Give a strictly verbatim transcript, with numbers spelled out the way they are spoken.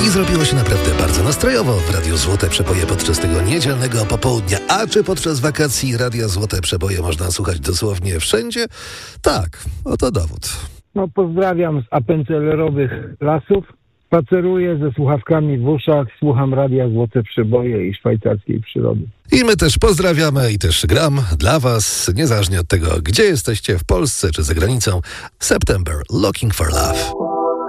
I zrobiło się naprawdę bardzo nastrojowo w Radiu Złote Przeboje podczas tego niedzielnego popołudnia. A czy podczas wakacji Radia Złote Przeboje można słuchać dosłownie wszędzie? Tak, oto dowód. No, pozdrawiam z apenzelerowych lasów. Spaceruję ze słuchawkami w uszach, słucham Radia Złote Przeboje i szwajcarskiej przyrody. I my też pozdrawiamy i też gram dla was, niezależnie od tego, gdzie jesteście, w Polsce czy za granicą. September, Looking for Love.